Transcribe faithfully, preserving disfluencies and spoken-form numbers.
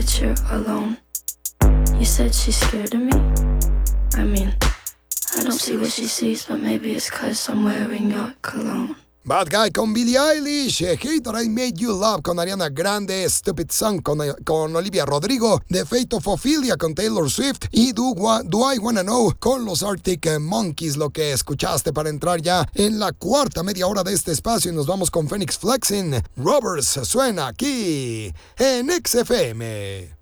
that you're alone. You said she's scared of me? I mean, I don't see what she sees, but maybe it's 'cause I'm wearing your cologne. Bad Guy con Billie Eilish, Hater I Made You Love con Ariana Grande, Stupid Song con, con Olivia Rodrigo, The Fate of Ophelia con Taylor Swift y Do, Do I Wanna Know con los Arctic Monkeys, lo que escuchaste para entrar ya en la cuarta media hora de este espacio y nos vamos con Phoenix Flexing. Robbers suena aquí en X F M.